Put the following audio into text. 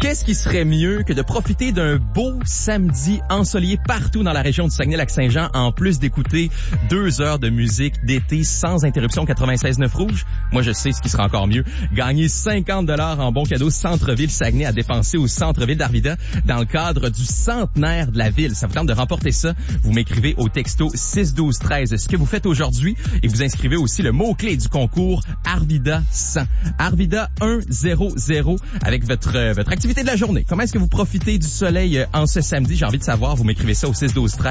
Qu'est-ce qui serait mieux que de profiter d'un beau samedi ensoleillé partout dans la région du Saguenay-Lac-Saint-Jean, en plus d'écouter 2 heures de musique d'été sans interruption 96.9 Rouge? Moi, je sais ce qui sera encore mieux. Gagner 50 $ en bon cadeau Centre-Ville Saguenay à dépenser au Centre-Ville d'Arvida dans le cadre du centenaire de la ville. Ça vous tente de remporter ça? Vous m'écrivez au texto 612-13 ce que vous faites aujourd'hui et vous inscrivez aussi le mot-clé du concours Arvida 100. Arvida 100 avec votre activité de la journée. Comment est-ce que vous profitez du soleil en ce samedi? J'ai envie de savoir. Vous m'écrivez ça au 612-13.